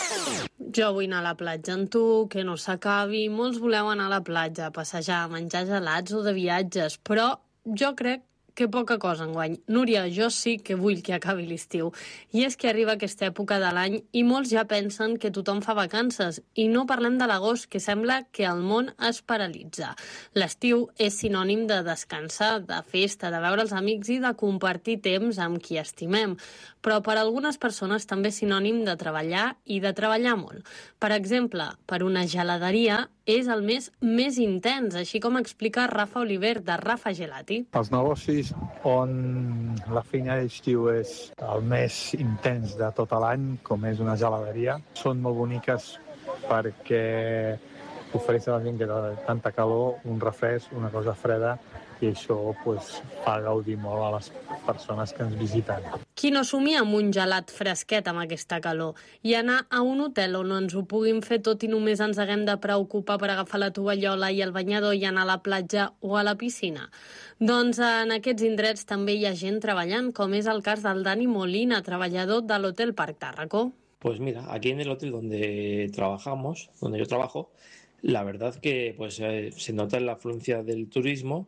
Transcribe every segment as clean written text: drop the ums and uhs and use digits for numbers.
Jo vull anar a la platja amb tu, que no s'acabi. Molts voleu anar a la platja, a passejar, a menjar gelats o de viatges, però jo crec que poca cosa enguany. Núria, jo sí que vull que acabi l'estiu. I és que arriba aquesta època de l'any i molts ja pensen que tothom fa vacances. I no parlem de l'agost, que sembla que el món es paralitza. L'estiu és sinònim de descansar, de festa, de veure els amics i de compartir temps amb qui estimem. Però per a algunes persones també és sinònim de treballar i de treballar molt. Per exemple, per una geladeria és el mes més intens, així com explica Rafa Oliver, de Rafa Gelati. Els negocis on la feina d'estiu és el més intens de tot l'any, com és una geladeria, són molt boniques perquè ofereix a la gent que té tanta calor, un refresc, una cosa freda, i això fa gaudir molt a les persones que ens visiten. Qui no somia amb un gelat fresquet amb aquesta calor? I anar a un hotel on ens ho puguin fer tot i només ens haguem de preocupar per agafar la tovallola i el banyador i anar a la platja o a la piscina? Doncs en aquests indrets també hi ha gent treballant, com és el cas del Dani Molina, treballador de l'Hotel Parc Tàrraco. Pues mira, aquí en el hotel donde trabajamos, donde yo trabajo, la verdad que se nota la afluencia del turismo.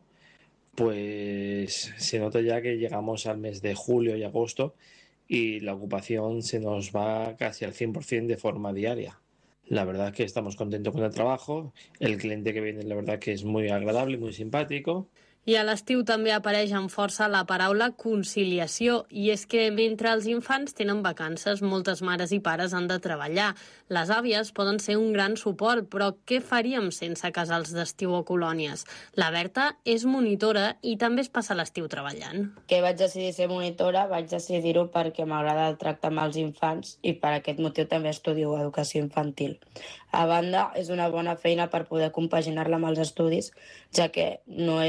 Pues se nota ya que llegamos al mes de julio y agosto y la ocupación se nos va casi al 100% de forma diaria. La verdad que estamos contentos con el trabajo, el cliente que viene la verdad que es muy agradable, muy simpático. I a l'estiu també apareix amb força la paraula conciliació, i és que mentre els infants tenen vacances, moltes mares i pares han de treballar. Les àvies poden ser un gran suport, però què faríem sense casals d'estiu o colònies? La Berta és monitora i també es passa l'estiu treballant. Que vaig decidir ser monitora, vaig decidir-ho perquè m'agrada el tracte amb els infants i per aquest motiu també estudio educació infantil. A banda, és una bona feina per poder compaginar-la amb els estudis, ja que no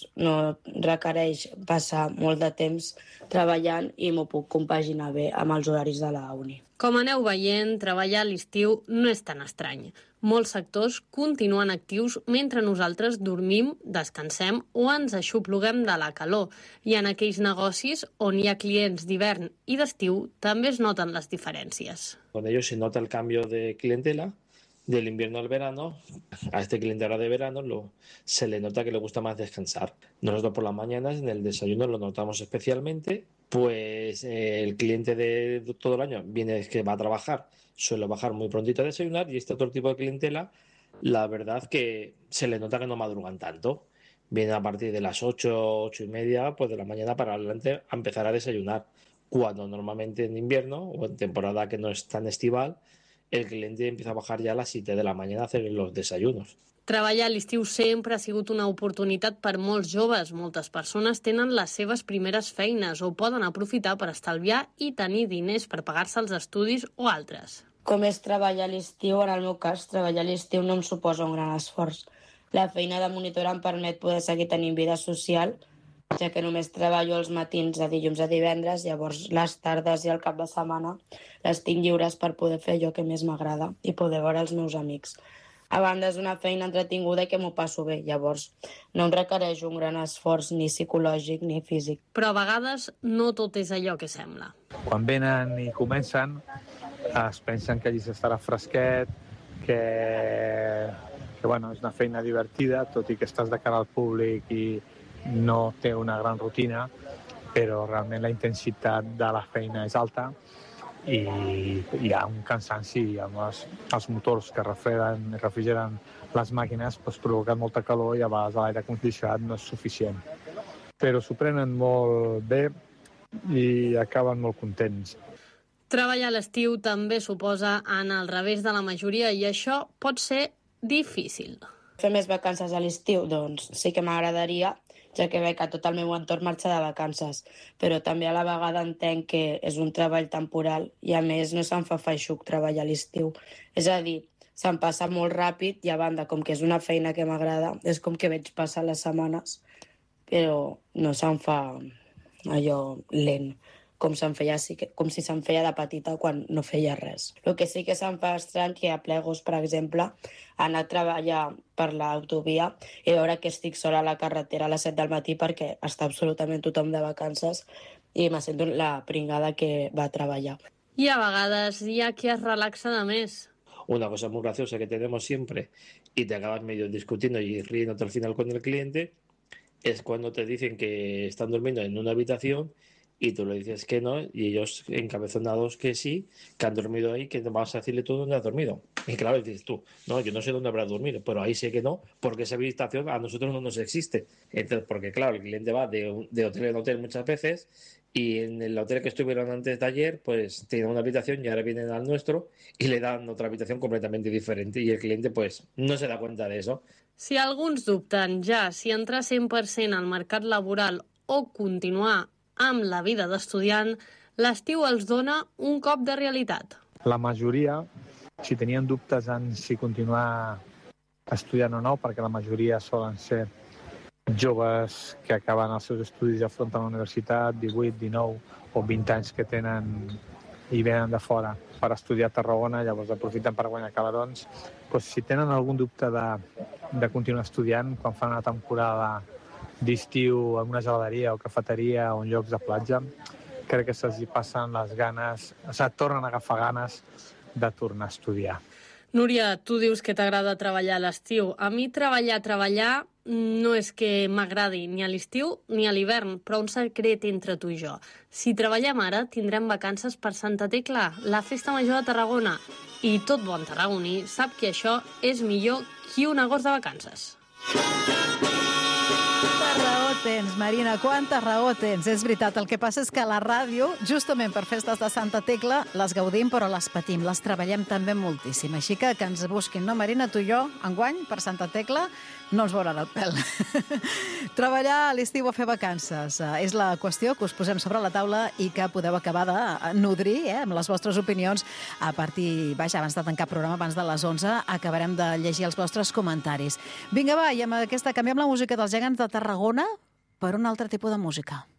requereix passar molt de temps treballant i m'ho puc compaginar bé amb els horaris de la uni. Com aneu veient, treballar a l'estiu no és tan estrany. Molts sectors continuen actius mentre nosaltres dormim, descansem o ens aixopluguem de la calor. I en aquells negocis on hi ha clients d'hivern i d'estiu també es noten les diferències. Con ello se nota el cambio de clientela del invierno al verano. A este cliente ahora de verano se le nota que le gusta más descansar. Nosotros por las mañanas en el desayuno lo notamos especialmente, pues el cliente de todo el año viene que va a trabajar, suele bajar muy prontito a desayunar, y este otro tipo de clientela, la verdad que se le nota que no madrugan tanto. Vienen a partir de las 8, 8 y media, pues de la mañana para adelante a empezar a desayunar, cuando normalmente en invierno o en temporada que no es tan estival, el cliente empieza a bajar ya a las 7 de la mañana a hacer los desayunos. Treballar a l'estiu sempre ha sigut una oportunitat per molts joves. Moltes persones tenen les seves primeres feines o poden aprofitar per estalviar i tenir diners per pagar-se els estudis o altres. Com és treballar a l'estiu? En el meu cas, treballar a l'estiu no em suposa un gran esforç. La feina de monitora em permet poder seguir tenint vida social, ja que només treballo els matins de dilluns a divendres, llavors les tardes i el cap de setmana les tinc lliures per poder fer allò que més m'agrada i poder veure els meus amics. A banda, és una feina entretinguda i que m'ho passo bé, llavors no em requereix un gran esforç ni psicològic ni físic. Però a vegades no tot és allò que sembla. Quan venen i comencen, es pensen que allí s'estarà fresquet, que és una feina divertida, tot i que estàs de cara al públic i no té una gran rutina, però realment la intensitat de la feina és alta i hi ha un cansanci amb els motors que refrigeren les màquines, provoquen molta calor i a vegades l'aire condicionat no és suficient. Però s'ho prenen molt bé i acaben molt contents. Treballar a l'estiu també suposa anar al revés de la majoria i això pot ser difícil. Fer més vacances a l'estiu? Doncs sí que m'agradaria, ja que veig que tot el meu entorn marxa de vacances, però també a la vegada entenc que és un treball temporal i a més no se'm fa feixuc treballar a l'estiu. És a dir, se'm passa molt ràpid i a banda, com que és una feina que m'agrada, és com que veig passar les setmanes, però no se'm fa allò lent, com si se'm feia de petita quan no feia res. El que sí que se'm fa estrany que a Plegos, per exemple, anar a treballar per l'autovia i veure que estic sola a la carretera a les 7 del matí perquè està absolutament tothom de vacances i me sento la pringada que va a treballar. I a vegades hi ha qui es relaxa de més. Una cosa muy graciosa que tenemos siempre y te acabas medio discutiendo y riéndote al final con el cliente es cuando te dicen que están durmiendo en una habitación y tú le dices que no y ellos encabezonados que sí, que han dormido ahí, que vas a decirle tú dónde has dormido. Y claro, dices tú, no, yo no sé dónde habrás dormido, pero ahí sé que no, porque esa habitación a nosotros no nos existe. Entonces, porque claro, el cliente va de hotel en hotel muchas veces y en el hotel que estuvieron antes de ayer, pues tienen una habitación y ahora vienen al nuestro y le dan otra habitación completamente diferente y el cliente pues no se da cuenta de eso. Si alguns dubten ja si entrar 100% al mercat laboral o continuar amb la vida d'estudiant, l'estiu els dona un cop de realitat. La majoria, si tenien dubtes en si continuar estudiant o no, perquè la majoria solen ser joves que acaben els seus estudis i afronten la universitat, 18, 19 o 20 anys que tenen i venen de fora per estudiar a Tarragona, llavors aprofiten per guanyar calarons. Doncs si tenen algun dubte de continuar estudiant, quan fan una temporada d'estiu en una geladeria o cafeteria o en llocs de platja, crec que se'ls passen les ganes, tornen a agafar ganes de tornar a estudiar. Núria, tu dius que t'agrada treballar a l'estiu. A mi treballar no és que m'agradi ni a l'estiu ni a l'hivern, però un secret entre tu i jo. Si treballem ara, tindrem vacances per Santa Tecla, la festa major de Tarragona. I tot bon tarragoní sap que això és millor que un agost de vacances. Raó tens, Marina, quanta raó tens. És veritat, el que passa és que a la ràdio, justament per festes de Santa Tecla, les gaudim però les patim, les treballem també moltíssim. Així que ens busquin, no, Marina? Tu i jo, enguany, per Santa Tecla, no ens veuran el pèl. Treballar a l'estiu o fer vacances és la qüestió que us posem sobre la taula i que podeu acabar de nodrir amb les vostres opinions a partir, abans de tancar programa, abans de les 11, acabarem de llegir els vostres comentaris. Vinga, va, i amb aquesta canviem la música dels gegants de Tarragona per un altre tipus de música.